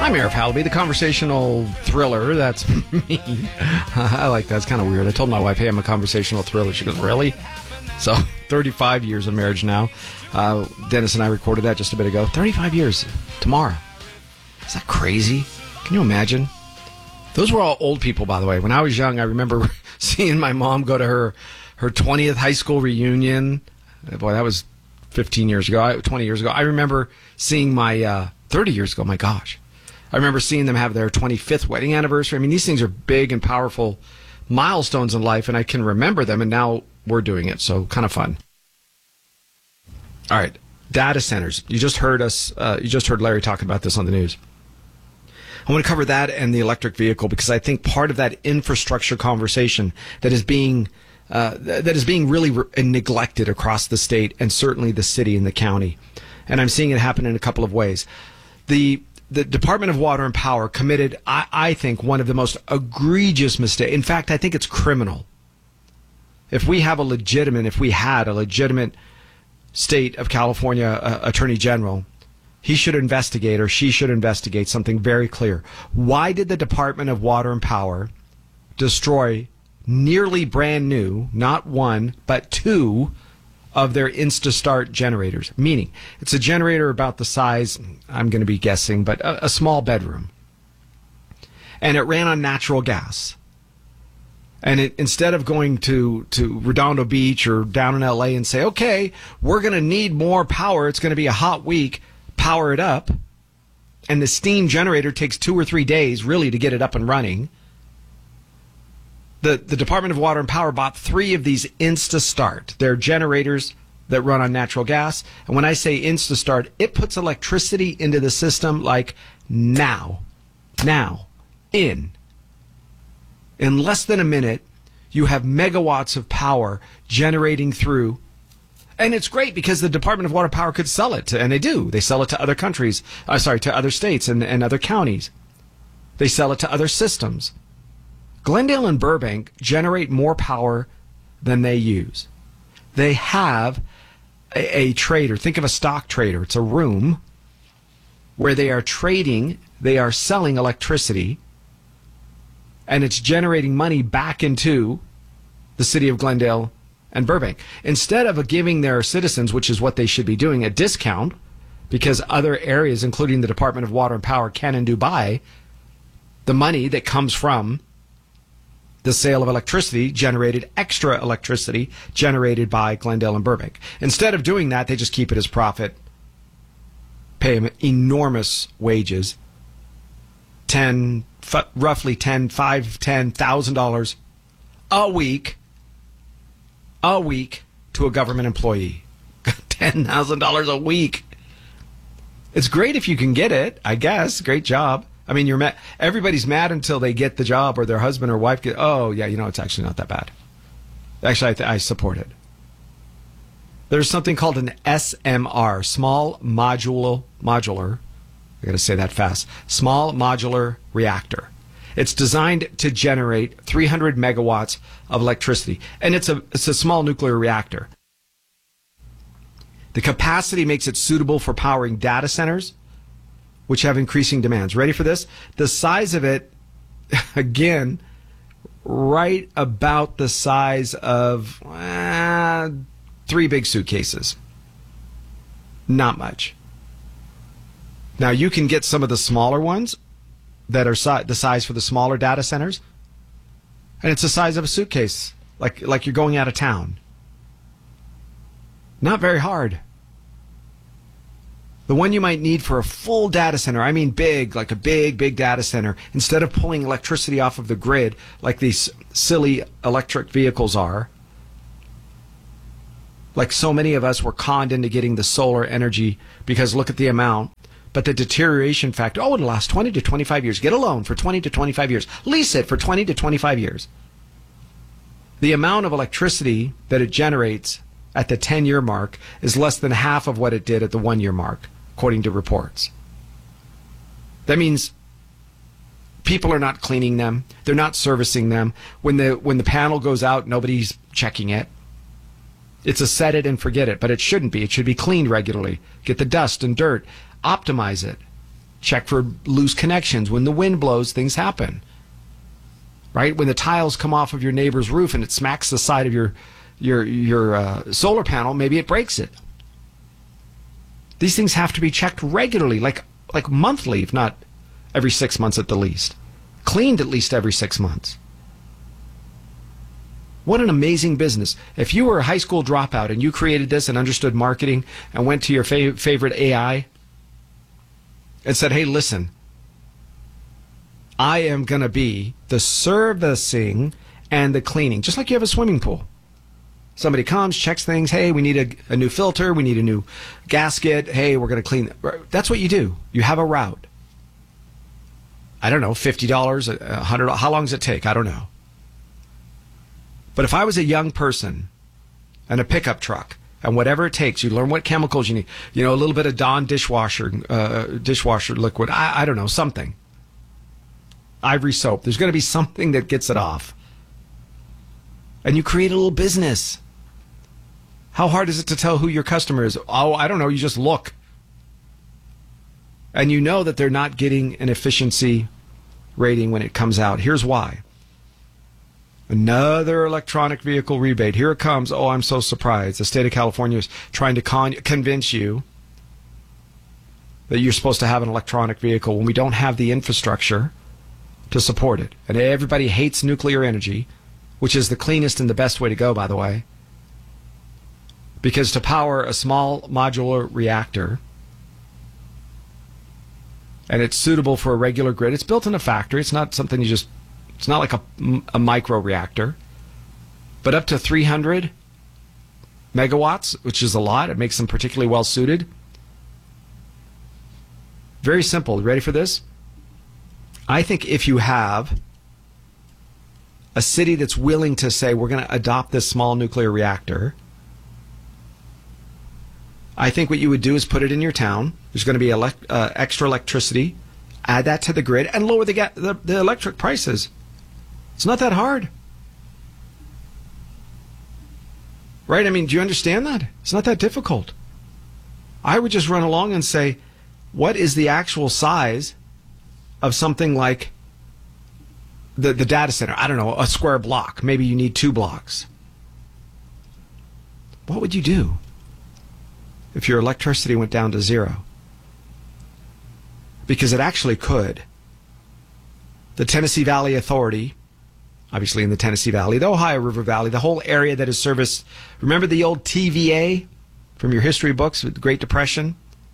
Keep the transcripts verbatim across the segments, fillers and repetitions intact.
I'm Arif Halaby, the conversational thriller. That's me. I like that. It's kind of weird. I told my wife, hey, I'm a conversational thriller. She goes, really? So, thirty-five years of marriage now. Uh, Dennis and I recorded that just a bit ago. thirty-five years tomorrow. Is that crazy? Can you imagine? Those were all old people, by the way. When I was young, I remember seeing my mom go to her, her twentieth high school reunion. Boy, that was fifteen years ago, twenty years ago. I remember seeing my, uh, thirty years ago, my gosh. I remember seeing them have their twenty-fifth wedding anniversary. I mean, these things are big and powerful milestones in life, and I can remember them, and now we're doing it, so kind of fun. All right, data centers. You just heard us, uh, you just heard Larry talking about this on the news. I want to cover that and the electric vehicle because I think part of that infrastructure conversation that is being uh, that is being really re- neglected across the state and certainly the city and the county. And I'm seeing it happen in a couple of ways. The the Department of Water and Power committed, I, I think, one of the most egregious mistakes. In fact, I think it's criminal. If we have a legitimate, if we had a legitimate state of California uh, Attorney General, he should investigate or she should investigate something very clear. Why did the Department of Water and Power destroy nearly brand new, not one, but two of their InstaStart generators? Meaning, it's a generator about the size, I'm going to be guessing, but a, a small bedroom. And it ran on natural gas. And it, instead of going to, to Redondo Beach or down in L A and say, okay, we're going to need more power, it's going to be a hot week, power it up, and the steam generator takes two or three days really to get it up and running. The, the Department of Water and Power bought three of these InstaStart. They're generators that run on natural gas. And when I say InstaStart, it puts electricity into the system like now, now, in. In less than a minute, you have megawatts of power generating through. And it's great because the Department of Water and Power could sell it, to, and they do. They sell it to other countries, uh, sorry, to other states and, and other counties. They sell it to other systems. Glendale and Burbank generate more power than they use. They have a, a trader. Think of a stock trader. It's a room where they are trading, they are selling electricity, and it's generating money back into the city of Glendale and Burbank. Instead of giving their citizens, which is what they should be doing, a discount, because other areas, including the Department of Water and Power, can and do buy the money that comes from the sale of electricity generated, extra electricity generated by Glendale and Burbank. Instead of doing that, they just keep it as profit, pay them enormous wages, ten, f- roughly ten, five, ten thousand dollars a week, a week to a government employee. ten thousand dollars a week. It's great if you can get it, I guess. Great job. I mean, you're mad. Everybody's mad until they get the job or their husband or wife get, oh, yeah, you know, it's actually not that bad. Actually, I, th- I support it. There's something called an S M R, small modular, modular, I got to say that fast, small modular reactor. It's designed to generate three hundred megawatts of electricity, and it's a it's a small nuclear reactor. The capacity makes it suitable for powering data centers, which have increasing demands. Ready for this? The size of it, again, right about the size of uh, three big suitcases. Not much. Now, you can get some of the smaller ones that are si- the size for the smaller data centers, and it's the size of a suitcase, like like you're going out of town. Not very hard. The one you might need for a full data center, I mean big, like a big, big data center, instead of pulling electricity off of the grid like these silly electric vehicles are, like so many of us were conned into getting the solar energy because look at the amount, but the deterioration factor, oh, it'll last twenty to twenty-five years. Get a loan for twenty to twenty-five years. Lease it for twenty to twenty-five years. The amount of electricity that it generates at the ten-year mark is less than half of what it did at the one-year mark, according to reports. That means people are not cleaning them. They're not servicing them. When the when the panel goes out, nobody's checking it. It's a set it and forget it, but it shouldn't be. It should be cleaned regularly. Get the dust and dirt. Optimize it. Check for loose connections. When the wind blows, things happen. Right? When the tiles come off of your neighbor's roof and it smacks the side of your your your uh, solar panel, maybe it breaks it. These things have to be checked regularly, like like monthly, if not every six months at the least. Cleaned at least every six months. What an amazing business. If you were a high school dropout and you created this and understood marketing and went to your fav- favorite A I and said, hey, listen, I am going to be the servicing and the cleaning, just like you have a swimming pool. Somebody comes, checks things. Hey, we need a, a new filter. We need a new gasket. Hey, we're going to clean. That's what you do. You have a route. I don't know, fifty dollars, one hundred dollars. How long does it take? I don't know. But if I was a young person and a pickup truck and whatever it takes, you learn what chemicals you need. You know, a little bit of Dawn dishwasher, uh, dishwasher liquid. I, I don't know, something. Ivory soap. There's going to be something that gets it off. And you create a little business. How hard is it to tell who your customer is? Oh, I don't know. You just look. And you know that they're not getting an efficiency rating when it comes out. Here's why. Another electronic vehicle rebate. Here it comes. Oh, I'm so surprised. The state of California is trying to con- convince you that you're supposed to have an electronic vehicle when we don't have the infrastructure to support it. And everybody hates nuclear energy, which is the cleanest and the best way to go, by the way. Because to power a small modular reactor, and it's suitable for a regular grid, it's built in a factory. It's not something you just, it's not like a, a micro reactor. But up to three hundred megawatts, which is a lot, it makes them particularly well suited. Very simple. Ready for this? I think if you have a city that's willing to say, we're going to adopt this small nuclear reactor, I think what you would do is put it in your town. There's going to be elect, uh, extra electricity. Add that to the grid and lower the, ga- the the electric prices. It's not that hard. Right? I mean, do you understand that? It's not that difficult. I would just run along and say, what is the actual size of something like the, the data center? I don't know, a square block. Maybe you need two blocks. What would you do if your electricity went down to zero? Because it actually could. The Tennessee Valley Authority, obviously in the Tennessee Valley, the Ohio River Valley, the whole area that is serviced. Remember the old T V A from your history books with the Great Depression?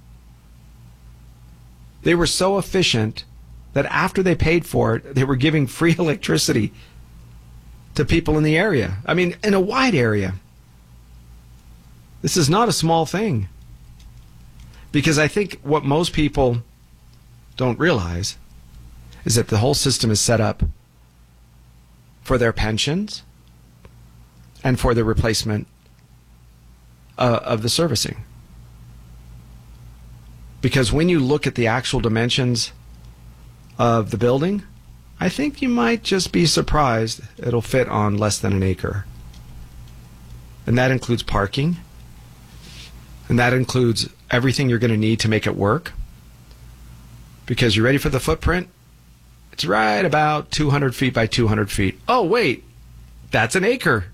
They were so efficient that after they paid for it, they were giving free electricity to people in the area. I mean, in a wide area. This is not a small thing. Because I think what most people don't realize is that the whole system is set up for their pensions and for the replacement uh, of the servicing. Because when you look at the actual dimensions of the building, I think you might just be surprised it'll fit on less than an acre. And that includes parking. And that includes everything you're going to need to make it work. Because you ready for the footprint? It's right about two hundred feet by two hundred feet. Oh, wait, that's an acre.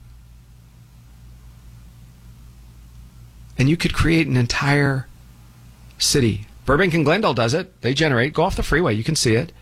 And you could create an entire city. Burbank and Glendale does it. They generate. Go off the freeway. You can see it.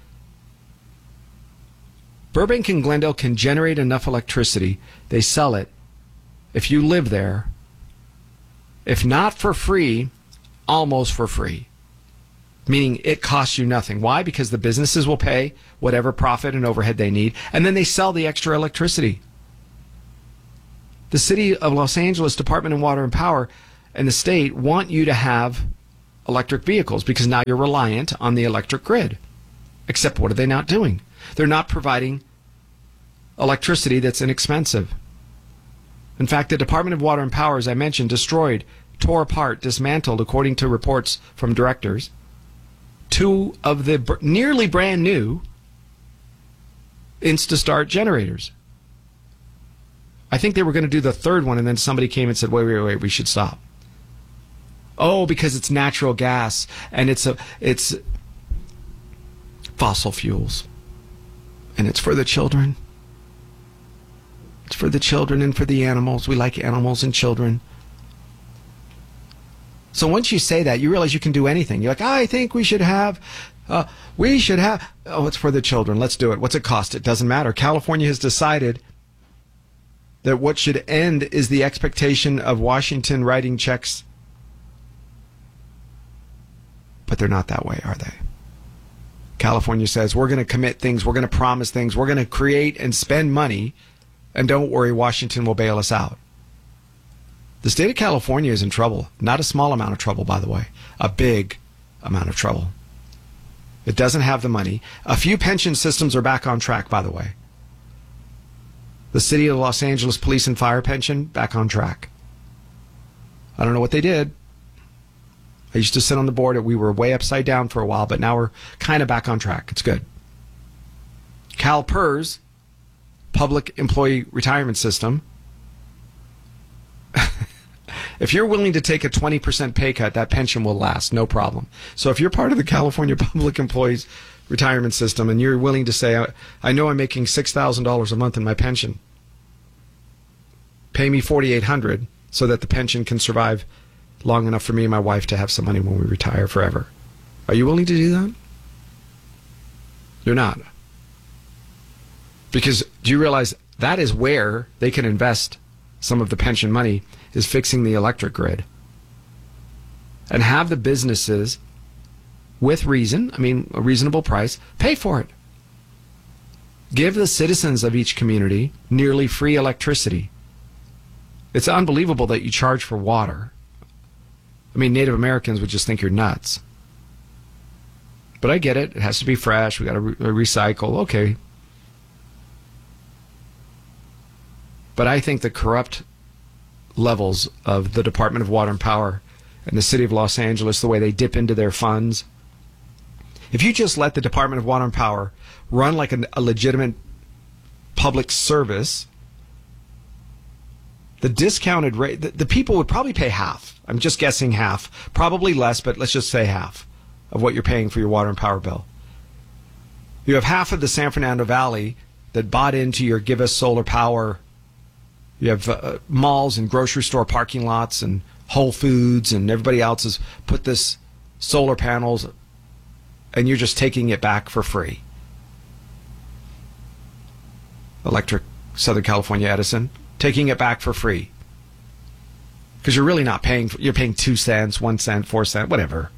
Burbank and Glendale can generate enough electricity. They sell it. If you live there, if not for free, almost for free. Meaning it costs you nothing. Why? Because the businesses will pay whatever profit and overhead they need, and then they sell the extra electricity. The City of Los Angeles Department of Water and Power and the state want you to have electric vehicles because now you're reliant on the electric grid. Except what are they not doing? They're not providing electricity that's inexpensive. In fact, the Department of Water and Power, as I mentioned, destroyed, tore apart, dismantled, according to reports from directors, two of the br- nearly brand new InstaStart generators. I think they were going to do the third one, and then somebody came and said, wait, wait, wait, we should stop. Oh, because it's natural gas, and it's a, it's fossil fuels. And it's for the children. It's for the children and for the animals. We like animals and children. So once you say that, you realize you can do anything. You're like, I think we should have, uh, we should have, oh, it's for the children. Let's do it. What's it cost? It doesn't matter. California has decided that what should end is the expectation of Washington writing checks. But they're not that way, are they? California says, we're going to commit things, we're going to promise things, we're going to create and spend money, and don't worry, Washington will bail us out. The state of California is in trouble. Not a small amount of trouble, by the way. A big amount of trouble. It doesn't have the money. A few pension systems are back on track, by the way. The city of Los Angeles police and fire pension, back on track. I don't know what they did. I used to sit on the board. We were way upside down for a while, but now we're kind of back on track. It's good. CalPERS, Public Employee Retirement System. If you're willing to take a twenty percent pay cut, that pension will last, no problem. So if you're part of the California Public Employees Retirement System and you're willing to say, I know I'm making six thousand dollars a month in my pension, pay me four thousand eight hundred dollars so that the pension can survive long enough for me and my wife to have some money when we retire forever. Are you willing to do that? You're not. Because do you realize that is where they can invest some of the pension money, is fixing the electric grid. And have the businesses, with reason, I mean a reasonable price, pay for it. Give the citizens of each community nearly free electricity. It's unbelievable that you charge for water. I mean, Native Americans would just think you're nuts. But I get it. It has to be fresh. We got to re- recycle. Okay. But I think the corrupt levels of the Department of Water and Power and the city of Los Angeles, the way they dip into their funds, if you just let the Department of Water and Power run like a, a legitimate public service, the discounted rate, the, the people would probably pay half. I'm just guessing half. Probably less, but let's just say half of what you're paying for your water and power bill. You have half of the San Fernando Valley that bought into your Give Us Solar Power. You have uh, malls and grocery store parking lots and Whole Foods and everybody else has put this solar panels, and you're just taking it back for free. Electric Southern California Edison, taking it back for free. Because you're really not paying, for, you're paying two cents, one cent, four cents, whatever.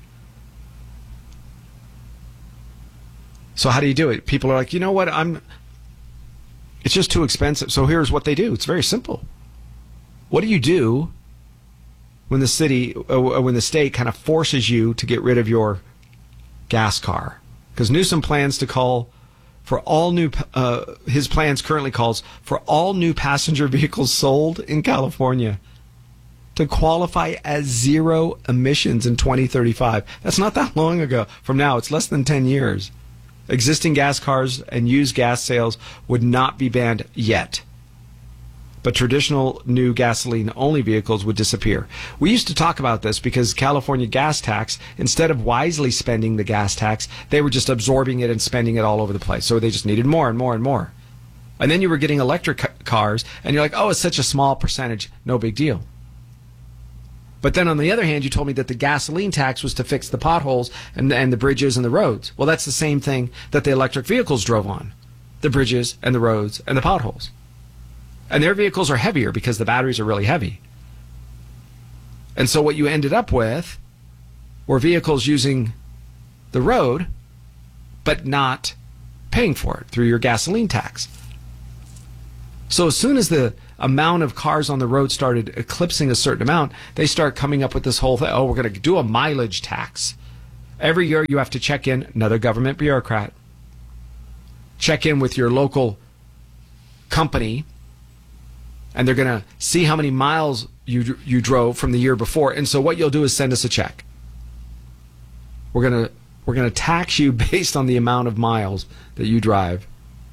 So how do you do it? People are like, you know what, I'm, it's just too expensive. So here's what they do. It's very simple. What do you do when the city, uh, when the state kind of forces you to get rid of your gas car? Because Newsom plans to call for all new, uh, his plans currently calls for all new passenger vehicles sold in California to qualify as zero emissions in twenty thirty-five. That's not that long ago. From now, it's less than ten years. Existing gas cars and used gas sales would not be banned yet. But traditional new gasoline-only vehicles would disappear. We used to talk about this because California gas tax, instead of wisely spending the gas tax, they were just absorbing it and spending it all over the place. So they just needed more and more and more. And then you were getting electric ca- cars, and you're like, oh, it's such a small percentage, no big deal. But then on the other hand, you told me that the gasoline tax was to fix the potholes and, and the bridges and the roads. Well, that's the same thing that the electric vehicles drove on. The bridges and the roads and the potholes. And their vehicles are heavier because the batteries are really heavy. And so what you ended up with were vehicles using the road, but not paying for it through your gasoline tax. So as soon as the amount of cars on the road started eclipsing a certain amount, they start coming up with this whole thing. Oh, we're going to do a mileage tax. Every year you have to check in, another government bureaucrat, check in with your local company, and they're going to see how many miles you you drove from the year before. And so what you'll do is send us a check. We're going to we're going to tax you based on the amount of miles that you drive.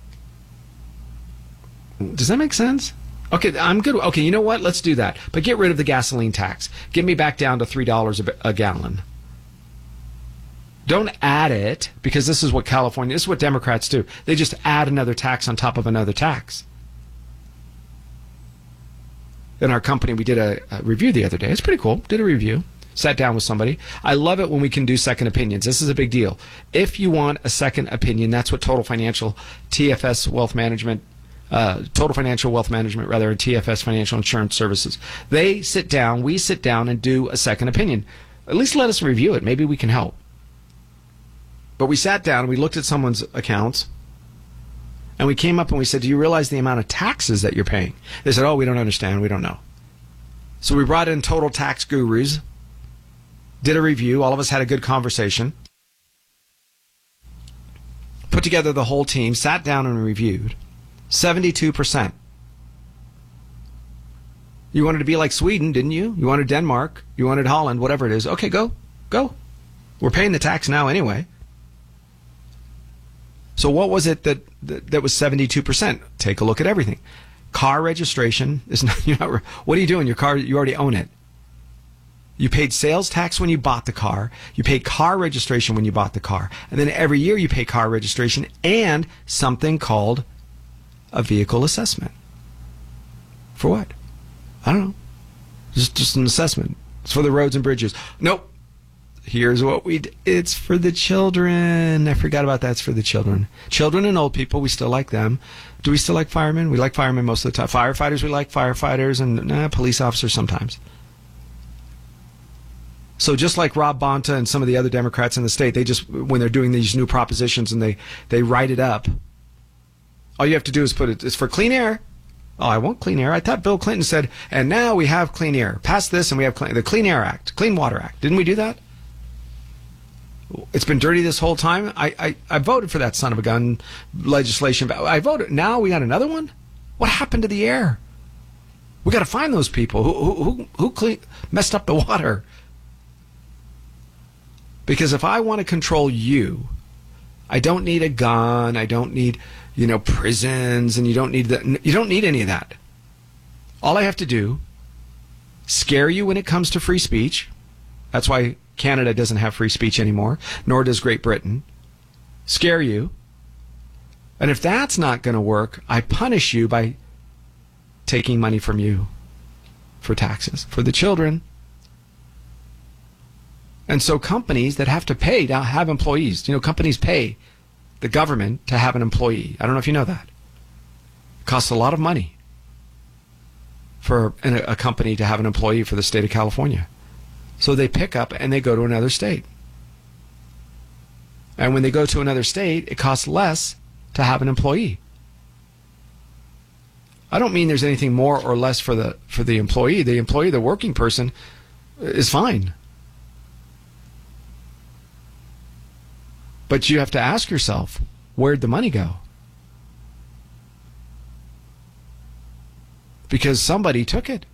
Does that make sense? Okay, I'm good. Okay, you know what? Let's do that. But get rid of the gasoline tax. Get me back down to three dollars a, a gallon. Don't add it, because this is what California, this is what Democrats do. They just add another tax on top of another tax. In our company, we did a, a review the other day. It's pretty cool. Did a review. Sat down with somebody. I love it when we can do second opinions. This is a big deal. If you want a second opinion, that's what Total Financial, T F S Wealth Management, uh, Total Financial Wealth Management, rather, and T F S Financial Insurance Services. They sit down, we sit down and do a second opinion. At least let us review it. Maybe we can help. But we sat down and we looked at someone's accounts, and we came up and we said, do you realize the amount of taxes that you're paying? They said, oh, we don't understand. We don't know. So we brought in total tax gurus, did a review. All of us had a good conversation, put together the whole team, sat down and reviewed. seventy-two percent. You wanted to be like Sweden, didn't you? You wanted Denmark. You wanted Holland, whatever it is. Okay, go. Go. We're paying the tax now anyway. So what was it that that, that was seventy-two percent? Take a look at everything. Car registration is not, you're not, what are you doing? Your car, you already own it. You paid sales tax when you bought the car. You paid car registration when you bought the car. And then every year you pay car registration and something called a vehicle assessment. For what? I don't know. Just, just an assessment. It's for the roads and bridges. Nope. Here's what we d- it's for the children. I forgot about that. It's for the children. Children and old people, we still like them. Do we still like firemen? We like firemen most of the time. Firefighters, we like firefighters, and nah, police officers sometimes. So just like Rob Bonta and some of the other Democrats in the state, they just, when they're doing these new propositions and they, they write it up, all you have to do is put it, it's for clean air. Oh, I want clean air. I thought Bill Clinton said, and now we have clean air. Pass this and we have clean, the Clean Air Act, Clean Water Act. Didn't we do that? It's been dirty this whole time. I, I, I voted for that son of a gun legislation. I voted. Now we got another one? What happened to the air? We got to find those people who who who, who clean, messed up the water. Because if I want to control you, I don't need a gun. I don't need, you know, prisons, and you don't need the, you don't need any of that. All I have to do, scare you when it comes to free speech. That's why Canada doesn't have free speech anymore, nor does Great Britain. Scare you. And if that's not going to work, I punish you by taking money from you for taxes, for the children. And so companies that have to pay to have employees, you know, companies pay the government to have an employee. I don't know if you know that. It costs a lot of money for a company to have an employee for the state of California. So they pick up and they go to another state. And when they go to another state, it costs less to have an employee. I don't mean there's anything more or less for the for the employee. The employee, the working person, is fine. But you have to ask yourself, where'd the money go? Because somebody took it.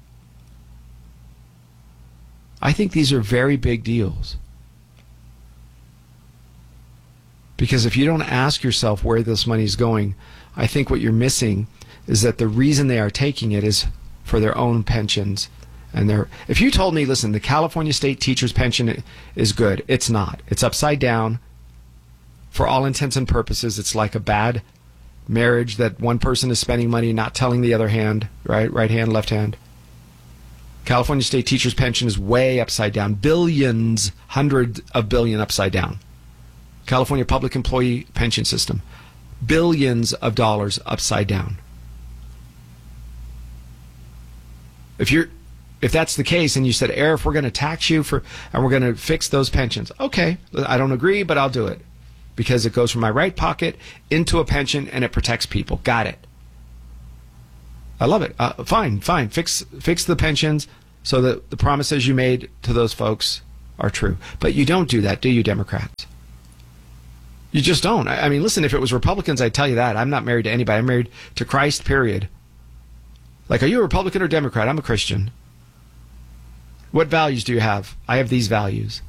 I think these are very big deals. Because if you don't ask yourself where this money is going, I think what you're missing is that the reason they are taking it is for their own pensions. And their, if you told me, listen, the California State Teachers Pension is good, it's not. It's upside down. For all intents and purposes, it's like a bad marriage that one person is spending money, not telling the other hand, right? Right hand, left hand. California State Teachers Pension is way upside down. Billions, hundreds of billion upside down. California Public Employee Pension System. Billions of dollars upside down. If you're, if that's the case and you said, Arif, we're going to tax you for, and we're going to fix those pensions. Okay, I don't agree, but I'll do it. Because it goes from my right pocket into a pension and it protects people. Got it. I love it. Uh, fine, fine. Fix fix the pensions so that the promises you made to those folks are true. But you don't do that, do you, Democrats? You just don't. I, I mean, listen, if it was Republicans, I'd tell you that. I'm not married to anybody. I'm married to Christ, period. Like, are you a Republican or Democrat? I'm a Christian. What values do you have? I have these values.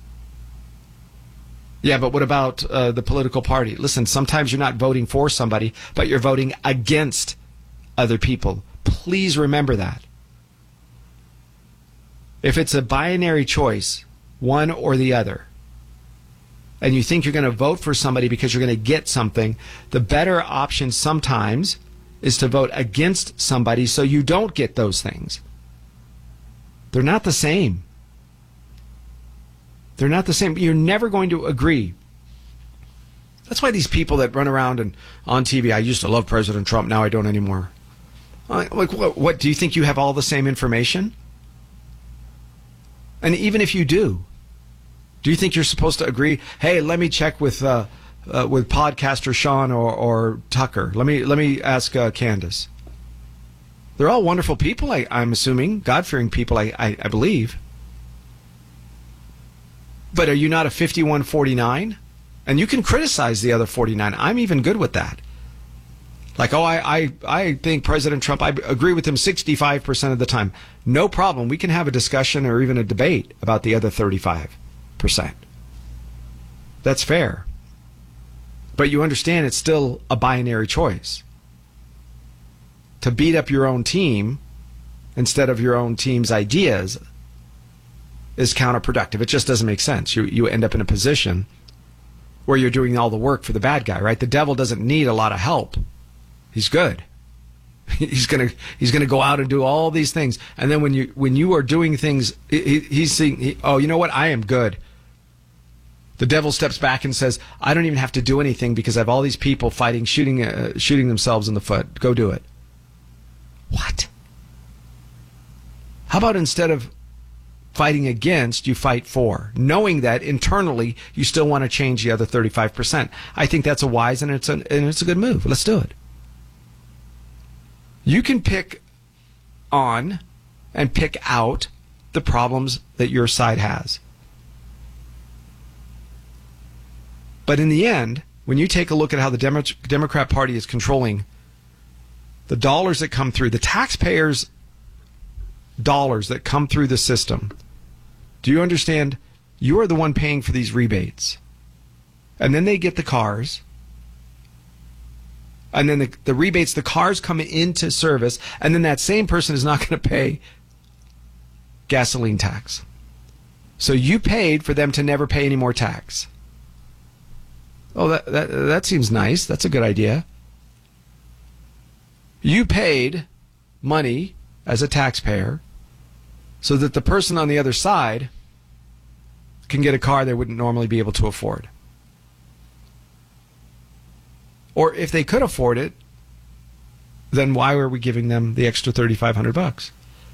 Yeah, but what about uh, the political party? Listen, sometimes you're not voting for somebody, but you're voting against other people. Please remember that. If it's a binary choice, one or the other, and you think you're going to vote for somebody because you're going to get something, the better option sometimes is to vote against somebody so you don't get those things. They're not the same. They're not the same. You're never going to agree. That's why these people that run around and on T V, I used to love President Trump, now I don't anymore. Like, what, what, do you think you have all the same information? And even if you do, do you think you're supposed to agree, hey, let me check with uh, uh, with podcaster Sean or, or Tucker. Let me let me ask uh, Candace. They're all wonderful people, I, I'm assuming, God-fearing people, I, I, I believe. But are you not a fifty-one forty-nine? And you can criticize the other forty-nine. I'm even good with that. Like, oh, I, I, I think President Trump, I agree with him sixty-five percent of the time. No problem. We can have a discussion or even a debate about the other thirty-five percent. That's fair. But you understand it's still a binary choice. To beat up your own team instead of your own team's ideas is counterproductive. It just doesn't make sense. You, you end up in a position where you're doing all the work for the bad guy, right? The devil doesn't need a lot of help. He's good. He's gonna he's gonna go out and do all these things, and then when you when you are doing things, he, he's seeing. He, oh, you know what? I am good. The devil steps back and says, "I don't even have to do anything because I have all these people fighting, shooting, uh, shooting themselves in the foot. Go do it." What? How about instead of fighting against, you fight for, knowing that internally you still want to change the other thirty-five percent? I think that's a wise and it's a, and it's a good move. Let's do it. You can pick on and pick out the problems that your side has. But in the end, when you take a look at how the Demo- Democrat Party is controlling the dollars that come through, the taxpayers' dollars that come through the system, do you understand? You are the one paying for these rebates. And then they get the cars. And then the, the rebates, the cars come into service. And then that same person is not going to pay gasoline tax. So you paid for them to never pay any more tax. Oh, that, that, that seems nice. That's a good idea. You paid money as a taxpayer so that the person on the other side can get a car they wouldn't normally be able to afford. Or if they could afford it, then why were we giving them the extra thirty-five hundred bucks?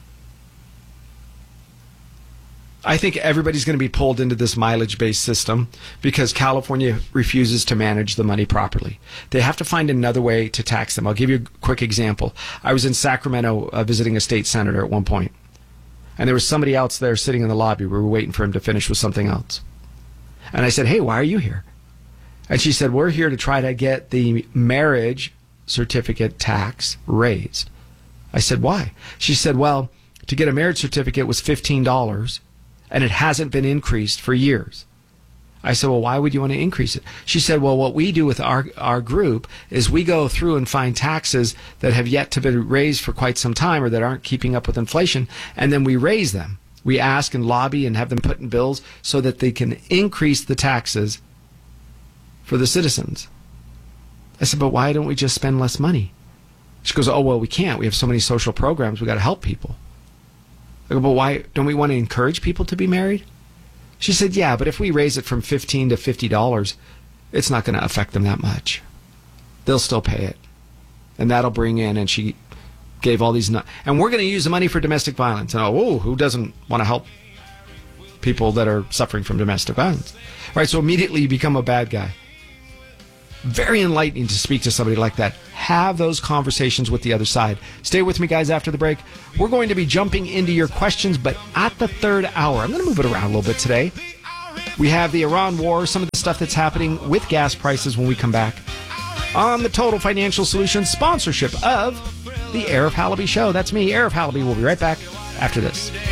I think everybody's going to be pulled into this mileage-based system because California refuses to manage the money properly. They have to find another way to tax them. I'll give you a quick example. I was in Sacramento uh, visiting a state senator at one point, and there was somebody else there sitting in the lobby. We were waiting for him to finish with something else. And I said, "Hey, why are you here?" And she said, "We're here to try to get the marriage certificate tax raised." I said, "Why?" She said, "Well, to get a marriage certificate was fifteen dollars. And it hasn't been increased for years." I said, "Well, why would you want to increase it?" She said, "Well, what we do with our, our group is we go through and find taxes that have yet to be raised for quite some time or that aren't keeping up with inflation, and then we raise them. We ask and lobby and have them put in bills so that they can increase the taxes for the citizens." I said, "But why don't we just spend less money?" She goes, "Oh, well, we can't. We have so many social programs. We got to help people." I go, "But why don't we want to encourage people to be married?" She said, "Yeah, but if we raise it from fifteen to fifty dollars, it's not going to affect them that much. They'll still pay it. And that'll bring in," and she gave all these, and we're going to use the money for domestic violence. And oh, who doesn't want to help people that are suffering from domestic violence? Right, so immediately you become a bad guy. Very enlightening to speak to somebody like that. Have those conversations with the other side. Stay with me, guys, after the break. We're going to be jumping into your questions, but at the third hour, I'm going to move it around a little bit today. We have the Iran war, some of the stuff that's happening with gas prices when we come back on the Total Financial Solutions sponsorship of the Arif Halaby Show. That's me, Arif Halaby. We'll be right back after this.